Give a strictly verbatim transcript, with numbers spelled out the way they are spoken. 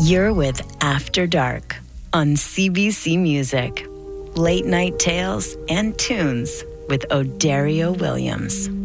You're with After Dark on C B C Music. Late night tales and tunes with O'Dario Williams.